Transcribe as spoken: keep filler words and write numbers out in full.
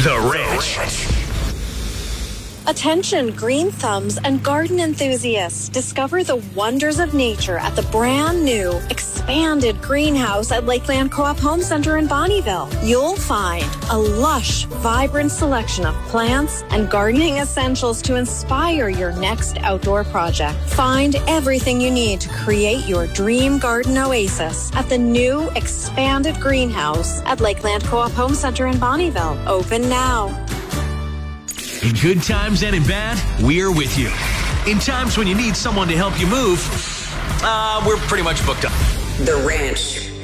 The Ranch. Attention, green thumbs and garden enthusiasts. Discover the wonders of nature at the brand new expanded greenhouse at Lakeland Co-op Home Center in Bonnyville. You'll find a lush, vibrant selection of plants and gardening essentials to inspire your next outdoor project. Find everything you need to create your dream garden oasis at the new expanded greenhouse at Lakeland Co-op Home Center in Bonnyville. Open now. In good times and in bad, we're with you. In times when you need someone to help you move, uh, we're pretty much booked up. The Ranch.